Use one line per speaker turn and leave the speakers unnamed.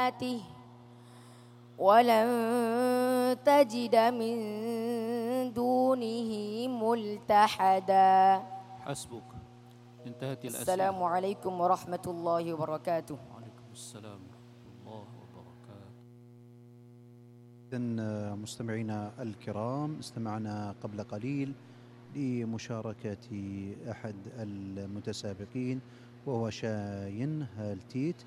آياته ولن تجد من دونه ملتحدا.
حسبك، انتهت الأسئلة.
السلام عليكم ورحمة الله وبركاته.
وعليكم السلام ورحمة الله وبركاته.
إذن مستمعينا الكرام، استمعنا قبل قليل لمشاركة أحد المتسابقين وهو شاين هالتيت